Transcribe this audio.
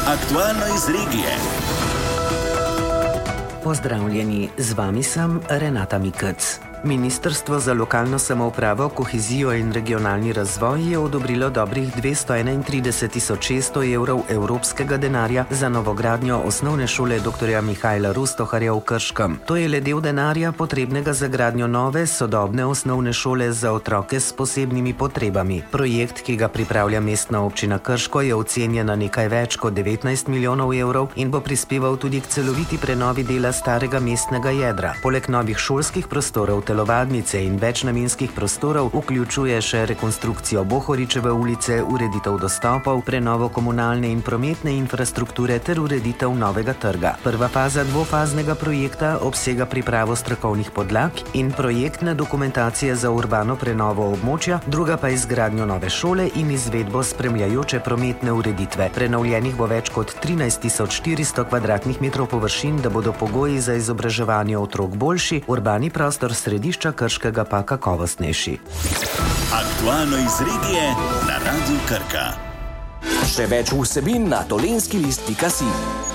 Aktualno iz regije. Pozdravljeni, z vami sem Renata Mikec. Ministrstvo za lokalno samoupravo, kohezijo in regionalni razvoj je odobrilo dobrih 231.600 evrov evropskega denarja za novogradnjo osnovne šole dr. Mihajla Rustoharja v Krškem. To je le del denarja potrebnega za gradnjo nove, sodobne osnovne šole za otroke s posebnimi potrebami. Projekt, ki ga pripravlja Mestna občina Krško, je ocenjen na nekaj več kot 19 milijonov evrov in bo prispeval tudi k celoviti prenovi dela starega mestnega jedra. Poleg novih šolskih prostorov, telovadnice in večnamenskih prostorov vključuje še rekonstrukcijo Bohoričeve ulice, ureditev dostopov, prenovo komunalne in prometne infrastrukture ter ureditev novega trga. Prva faza dvofaznega projekta obsega pripravo strokovnih podlag in projektne dokumentacije za urbano prenovo območja, druga pa izgradnjo nove šole in izvedbo spremljajoče prometne ureditve. Prenovljenih bo več kot 13.400 kvadratnih metrov površin, da bodo pogoji za izobraževanje otrok boljši, urbani prostor središča Krškega pa kakovostnejši. Aktualno iz regije na Radiu Krka. Še več vsebin na tolenskilist.si.